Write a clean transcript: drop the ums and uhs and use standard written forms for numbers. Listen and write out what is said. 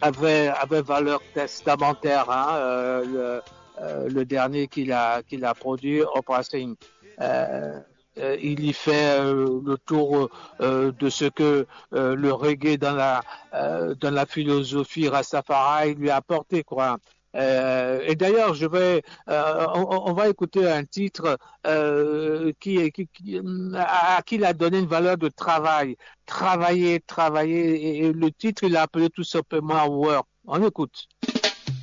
avait valeur testamentaire, hein, le dernier qu'il a produit, Opera Sing. Euh, il y fait le tour de ce que le reggae dans la philosophie Rastafari lui a apporté, quoi. Et d'ailleurs, on va écouter un titre à qui il a donné une valeur de travail, travailler. Et le titre, il a appelé tout simplement Work. On écoute.